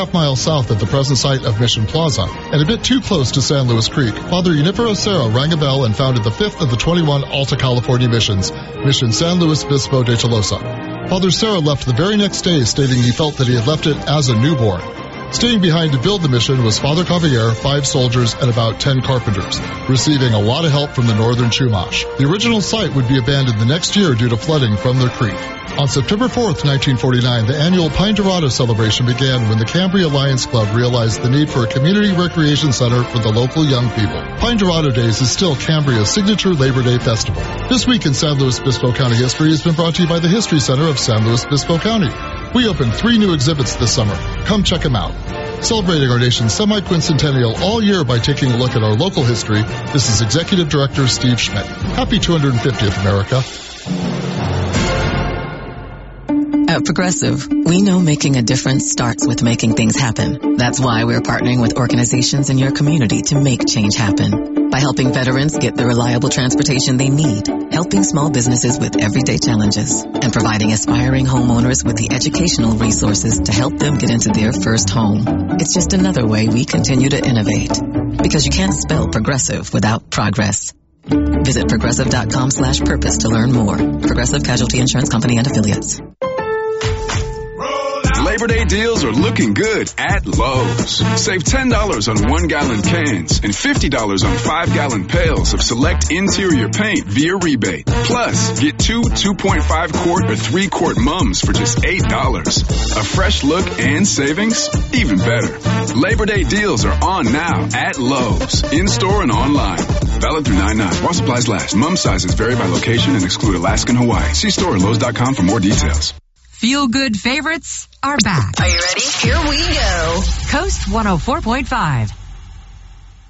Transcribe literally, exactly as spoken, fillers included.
half miles south of the present site of Mission Plaza and a bit too close to San Luis Creek, Father Junipero Cerro rang a bell and founded the fifth of the twenty-one Alta California missions, Mission San Luis Obispo de Tolosa. Father Cerro left the very next day, stating he felt that he had left it as a newborn. Staying behind to build the mission was Father Cavalier, five soldiers, and about ten carpenters, receiving a lot of help from the northern Chumash. The original site would be abandoned the next year due to flooding from their creek. On September fourth, nineteen forty-nine, the annual Pine Dorado celebration began when the Cambria Lions Club realized the need for a community recreation center for the local young people. Pine Dorado Days is still Cambria's signature Labor Day festival. This week in San Luis Obispo County history has been brought to you by the History Center of San Luis Obispo County. We opened three new exhibits this summer. Come check them out. Celebrating our nation's semi-quincentennial all year by taking a look at our local history, this is Executive Director Steve Schmidt. Happy two hundred fiftieth, America. At Progressive, we know making a difference starts with making things happen. That's why we're partnering with organizations in your community to make change happen. By helping veterans get the reliable transportation they need, helping small businesses with everyday challenges, and providing aspiring homeowners with the educational resources to help them get into their first home. It's just another way we continue to innovate. Because you can't spell progressive without progress. Visit progressive.com slash purpose to learn more. Progressive Casualty Insurance Company and Affiliates. Labor Day deals are looking good at Lowe's. Save ten dollars on one-gallon cans and fifty dollars on five-gallon pails of select interior paint via rebate. Plus, get two two point five quart or three quart mums for just eight dollars. A fresh look and savings? Even better. Labor Day deals are on now at Lowe's, in-store and online. Valid through nine nine. While supplies last. Mum sizes vary by location and exclude Alaska and Hawaii. See store at Lowe's dot com for more details. Feel-good favorites are back. Are you ready? Here we go. Coast one oh four point five.